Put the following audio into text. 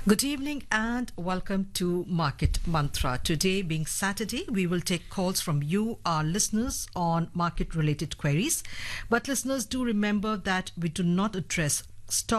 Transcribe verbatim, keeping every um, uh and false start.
Good evening and welcome to Market Mantra. Today being Saturday, we will take calls from you, our listeners, on market related queries. But listeners, do remember that we do not address stock